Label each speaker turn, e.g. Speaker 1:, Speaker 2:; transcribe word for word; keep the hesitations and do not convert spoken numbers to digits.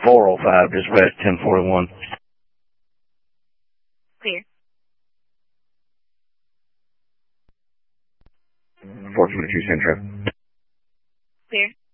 Speaker 1: four oh five, dispatch ten forty-one.
Speaker 2: Clear.
Speaker 1: four twenty-two Central.
Speaker 2: Clear.